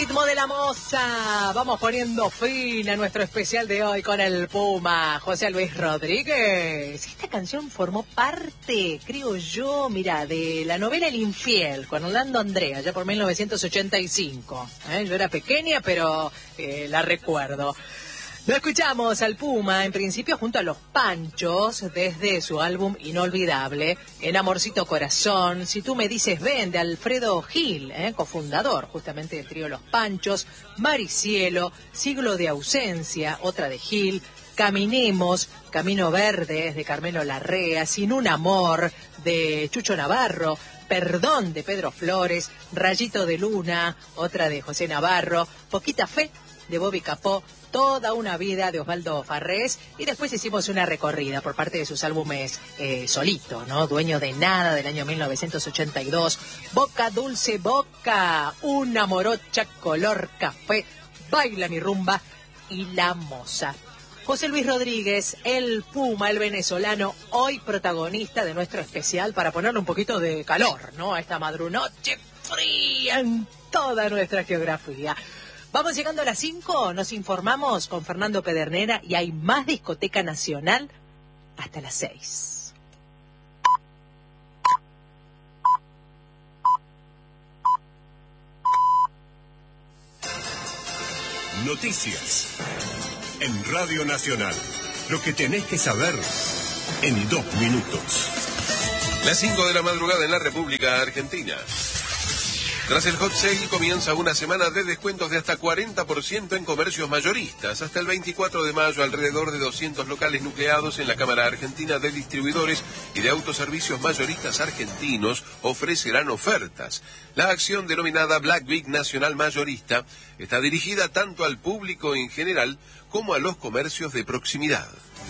ritmo de la moza. Vamos poniendo fin a nuestro especial de hoy con el Puma, José Luis Rodríguez. Esta canción formó parte, creo yo, mira, de la novela El Infiel, con Orlando Andrea, ya por 1985. Yo era pequeña, pero la recuerdo. Lo escuchamos al Puma, en principio junto a Los Panchos, desde su álbum Inolvidable, En Amorcito Corazón, Si tú me dices ven, de Alfredo Gil, cofundador justamente del trío Los Panchos, Maricielo, Siglo de Ausencia, otra de Gil, Caminemos, Camino Verde, de Carmelo Larrea, Sin un Amor, de Chucho Navarro, Perdón, de Pedro Flores, Rayito de Luna, otra de José Navarro, Poquita Fe, de Bobby Capó, Toda una vida, de Osvaldo Farrés, y después hicimos una recorrida por parte de sus álbumes solito, ¿no? Dueño de Nada, del año 1982, Boca Dulce Boca, Una Morocha Color Café, Baila mi rumba y La Moza. José Luis Rodríguez, el Puma, el venezolano, hoy protagonista de nuestro especial para ponerle un poquito de calor, ¿no? A esta madrunoche fría en toda nuestra geografía. Vamos llegando a las 5, nos informamos con Fernando Pedernera y hay más Discoteca Nacional hasta las 6. Noticias en Radio Nacional. Lo que tenés que saber en 2 minutos. Las 5 de la madrugada en la República Argentina. Tras el hot sale comienza una semana de descuentos de hasta 40% en comercios mayoristas. Hasta el 24 de mayo, alrededor de 200 locales nucleados en la Cámara Argentina de Distribuidores y de Autoservicios Mayoristas Argentinos ofrecerán ofertas. La acción denominada Black Week Nacional Mayorista está dirigida tanto al público en general como a los comercios de proximidad.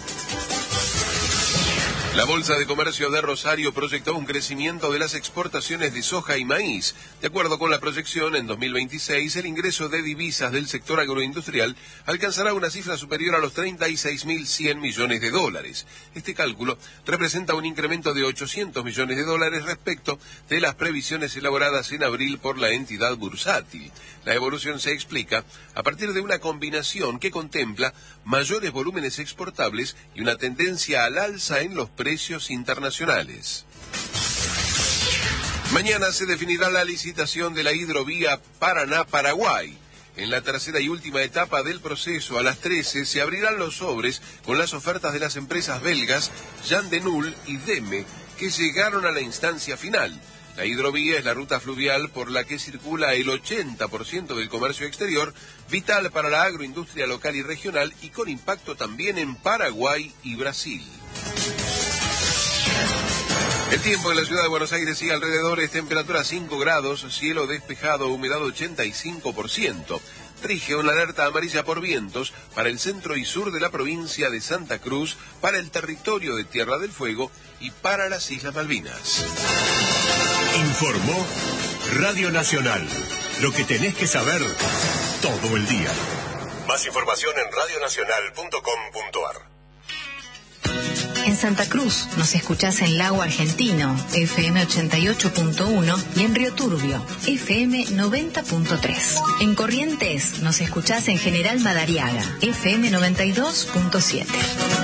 La Bolsa de Comercio de Rosario proyectó un crecimiento de las exportaciones de soja y maíz. De acuerdo con la proyección, en 2026 el ingreso de divisas del sector agroindustrial alcanzará una cifra superior a los 36.100 millones de dólares. Este cálculo representa un incremento de 800 millones de dólares respecto de las previsiones elaboradas en abril por la entidad bursátil. La evolución se explica a partir de una combinación que contempla mayores volúmenes exportables y una tendencia al alza en los precios internacionales. Mañana se definirá la licitación de la hidrovía Paraná-Paraguay. En la tercera y última etapa del proceso, a las 13, se abrirán los sobres con las ofertas de las empresas belgas Jan de Null y Deme, que llegaron a la instancia final. La hidrovía es la ruta fluvial por la que circula el 80% del comercio exterior, vital para la agroindustria local y regional y con impacto también en Paraguay y Brasil. El tiempo en la ciudad de Buenos Aires y alrededores, temperatura 5 grados, cielo despejado, humedad 85%. Rige una alerta amarilla por vientos para el centro y sur de la provincia de Santa Cruz, para el territorio de Tierra del Fuego y para las Islas Malvinas. Informó Radio Nacional. Lo que tenés que saber todo el día. Más información en radionacional.com.ar. En Santa Cruz nos escuchás en Lago Argentino, FM 88.1, y en Río Turbio, FM 90.3. En Corrientes nos escuchás en General Madariaga, FM 92.7.